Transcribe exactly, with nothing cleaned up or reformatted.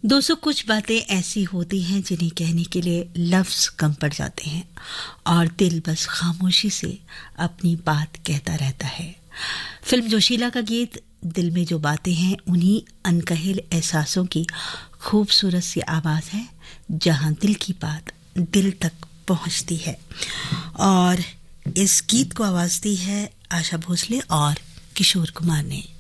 दोस्तों, कुछ बातें ऐसी होती हैं जिन्हें कहने के लिए लफ्ज़ कम पड़ जाते हैं और दिल बस खामोशी से अपनी बात कहता रहता है। फिल्म जोशीला का गीत दिल में जो बातें हैं उन्हीं अनकहे एहसासों की खूबसूरत सी आवाज़ है, जहां दिल की बात दिल तक पहुंचती है। और इस गीत को आवाज़ दी है आशा भोसले और किशोर कुमार ने।